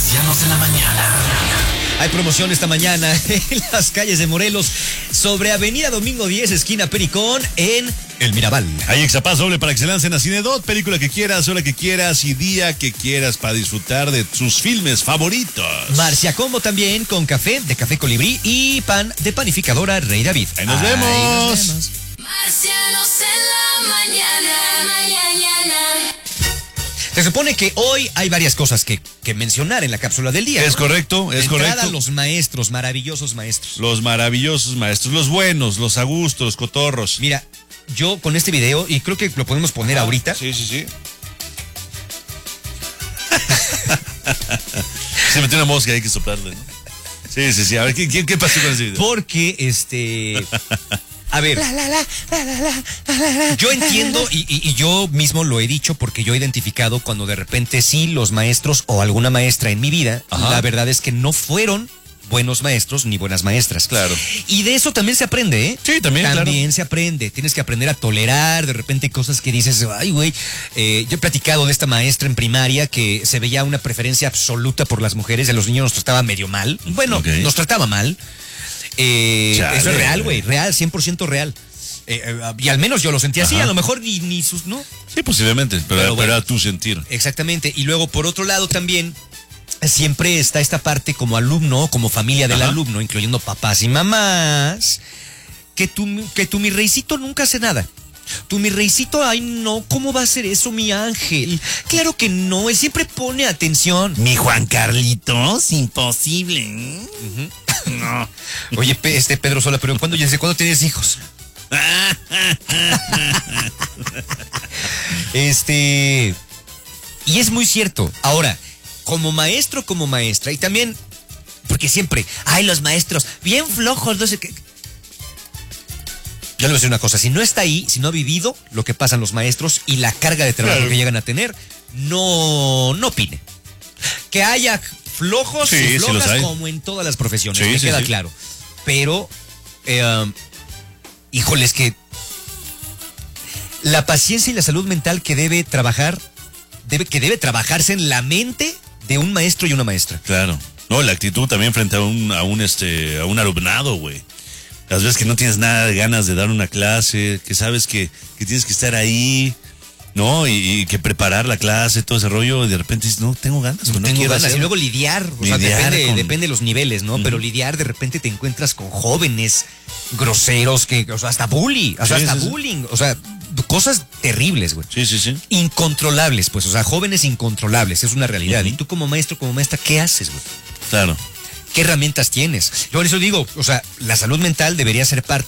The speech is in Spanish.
Marcianos en la mañana. Hay promoción esta mañana en las calles de Morelos sobre Avenida Domingo 10, esquina Pericón, en El Mirabal. Hay exapaz doble para excelencia en la Cinedot, película que quieras, hora que quieras y día que quieras para disfrutar de sus filmes favoritos. Marcia Combo también con café de Café Colibrí y pan de panificadora Rey David. Ahí nos vemos. Marcianos en la mañana. Se supone que hoy hay varias cosas que mencionar en la cápsula del día. Es ¿no? correcto, es de entrada, correcto. los maestros, maravillosos maestros. Los maravillosos maestros, los buenos, los a gusto, los cotorros. Mira, yo con este video, y creo que lo podemos poner ahorita. Sí. Se metió una mosca, hay que soplarle, ¿no? Sí. A ver, ¿qué pasó con ese video? Porque, a ver, yo entiendo y yo mismo lo he dicho porque yo he identificado cuando de repente sí los maestros o alguna maestra en mi vida, Ajá. la verdad es que no fueron buenos maestros ni buenas maestras. Claro. Y de eso también se aprende, ¿eh? Sí, también, claro. se aprende. Tienes que aprender a tolerar de repente cosas que dices, ay, güey. Yo he platicado de esta maestra en primaria que se veía una preferencia absoluta por las mujeres. A los niños nos trataba medio mal. Bueno, Ok. nos trataba mal. Chale. Eso es real, güey. Real, 100% real. Y al menos yo lo sentía así. Ajá. A lo mejor ni sus, ¿no? Sí, posiblemente, pero bueno. era tu sentir. Exactamente. Y luego, por otro lado, también siempre está esta parte como alumno, como familia del Ajá. alumno, incluyendo papás y mamás, que tu mi reycito nunca hace nada. Tu mi reycito, ay no, ¿cómo va a ser eso, mi ángel? Claro que no, él siempre pone atención. Mi Juan Carlitos, imposible. No. Oye, Pedro Sola, pero ¿desde cuándo tienes hijos? Y es muy cierto. Ahora, como maestro, como maestra, y también, porque siempre, ay, los maestros, bien flojos, no sé qué. Yo le voy a decir una cosa, si no está ahí, si no ha vivido lo que pasan los maestros y la carga de trabajo Claro. que llegan a tener, no opine. Que haya flojos Sí, y sí los flojas hay. como en todas las profesiones, Sí, me sí, queda sí. claro. Pero, híjoles, que la paciencia y la salud mental que debe trabajarse en la mente de un maestro y una maestra. Claro. No, la actitud también frente a un alumnado, güey. Las veces que no tienes nada de ganas de dar una clase, que sabes que tienes que estar ahí, ¿no? Y que preparar la clase, todo ese rollo, y de repente dices, no tengo ganas, No no tengo quiero ganas. hacer. Y luego lidiar, o sea, Lidiar depende de los niveles, ¿no? Pero lidiar, de repente te encuentras con jóvenes groseros, o sea, hasta bullying, Sí. bullying, o sea, cosas terribles, güey. Sí. Incontrolables, pues, o sea, jóvenes incontrolables, es una realidad. Ujú. Y tú como maestro, como maestra, ¿qué haces, güey? Claro. ¿Qué herramientas tienes? Yo por eso digo, o sea, la salud mental debería ser parte